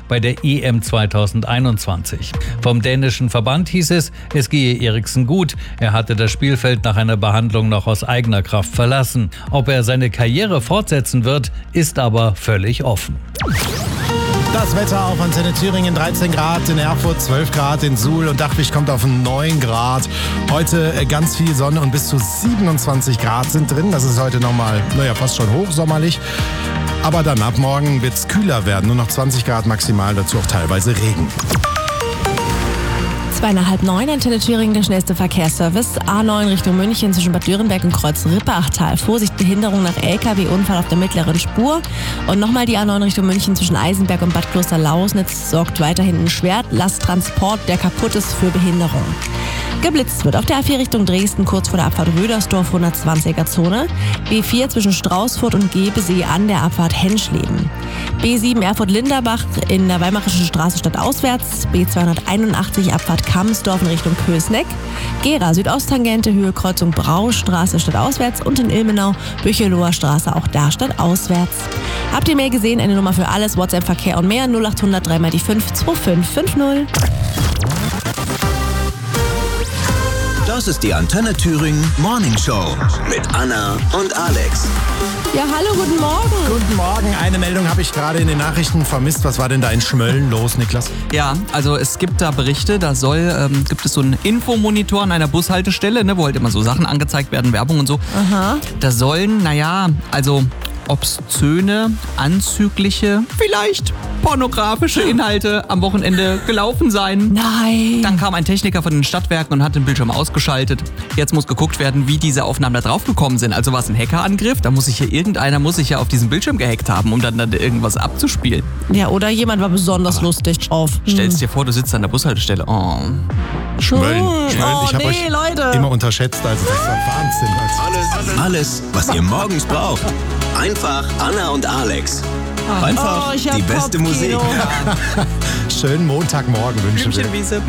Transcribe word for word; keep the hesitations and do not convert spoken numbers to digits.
bei der E M zweitausendeinundzwanzig. Vom dänischen Verband hieß es, es gehe Eriksen gut. Er hatte das Spielfeld nach einer Behandlung noch aus eigener Kraft verlassen. Ob er seine Karriere fortsetzen wird, ist aber völlig offen. Das Wetter auf Antenne Thüringen, dreizehn Grad in Erfurt, zwölf Grad in Suhl und Dachwig kommt auf neun Grad. Heute ganz viel Sonne und bis zu siebenundzwanzig Grad sind drin. Das ist heute nochmal, naja, fast schon hochsommerlich. Aber dann ab morgen wird es kühler werden, nur noch zwanzig Grad maximal, dazu auch teilweise Regen. Zwei nach halb neun, Antenne Thüringen, der schnellste Verkehrsservice. A neun Richtung München zwischen Bad Dürrenberg und Kreuz Ripperachtal. Vorsicht, Behinderung nach L K W-Unfall auf der mittleren Spur. Und nochmal die A neun Richtung München zwischen Eisenberg und Bad Kloster-Lausnitz sorgt weiterhin ein Schwerlasttransport, der kaputt ist, für Behinderung. Geblitzt wird auf der A vier Richtung Dresden, kurz vor der Abfahrt Rödersdorf, hundertzwanziger Zone. B vier zwischen Straußfurt und Gebesee an der Abfahrt Henschleben. B sieben Erfurt-Linderbach in der Weimarischen Straße stadtauswärts. B zweihunderteinundachtzig Abfahrt Kamsdorf in Richtung Kösneck. Gera Südosttangente, Höhe Kreuzung Braustraße stadtauswärts und in Ilmenau Bücheloher Straße, auch da stadtauswärts. Habt ihr mehr gesehen? Eine Nummer für alles, WhatsApp, Verkehr und mehr null acht hundert drei mal die fünf zwei fünf fünf null. Das ist die Antenne Thüringen Morning Show mit Anna und Alex. Ja, hallo, guten Morgen. Guten Morgen, eine Meldung habe ich gerade in den Nachrichten vermisst. Was war denn da in Schmölln los, Niklas? Ja, also es gibt da Berichte, da soll, ähm, gibt es so einen Infomonitor an einer Bushaltestelle, ne, wo halt immer so Sachen angezeigt werden, Werbung und so. Aha. Da sollen, naja, also obszöne, anzügliche, vielleicht pornografische Inhalte am Wochenende gelaufen sein. Nein. Dann kam ein Techniker von den Stadtwerken und hat den Bildschirm ausgeschaltet. Jetzt muss geguckt werden, wie diese Aufnahmen da drauf gekommen sind. Also war es ein Hackerangriff? Da muss sich hier irgendeiner muss sich ja auf diesen Bildschirm gehackt haben, um dann, dann irgendwas abzuspielen. Ja, oder jemand war besonders Aber lustig drauf. Stellst dir vor, du sitzt an der Bushaltestelle. Oh. Schmölln. Oh, Schmölln. Ich habe nee, euch Leute. immer unterschätzt. Also das ist Wahnsinn. Alles, alles, was ihr morgens braucht. Einfach Anna und Alex. Einfach Oh, ich hab die beste Kopfkino. Musik. Schönen Montagmorgen wünschen wir. Blümchenwiese.